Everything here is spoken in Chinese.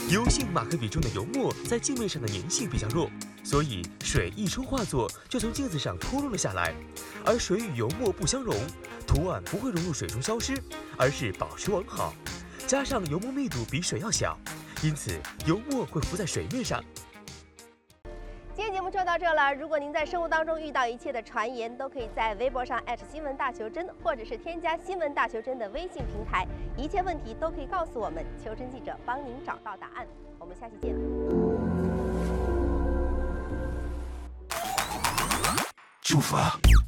油性马克笔中的油墨在镜面上的粘性比较弱，所以水一冲化作就从镜子上脱落了下来。而水与油墨不相溶，图案不会融入水中消失，而是保持完好。加上油墨密度比水要小，因此油墨会浮在水面上。 今天节目就到这了。如果您在生活当中遇到一切的传言，都可以在微博上新闻大求真，或者是添加新闻大求真的微信平台，一切问题都可以告诉我们，求真记者帮您找到答案。我们下期见。 出发。